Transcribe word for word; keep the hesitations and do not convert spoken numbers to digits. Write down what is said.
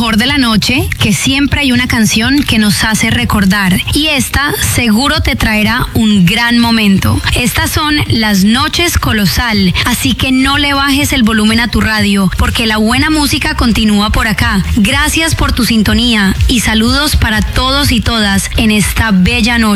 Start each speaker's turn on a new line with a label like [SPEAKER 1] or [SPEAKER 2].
[SPEAKER 1] mejor de la noche, que siempre hay una canción que nos hace recordar, y esta seguro te traerá un gran momento. Estas son las Noches Colosal, así que no le bajes el volumen a tu radio, porque la buena música continúa por acá. Gracias por tu sintonía y saludos para todos y todas en esta bella noche.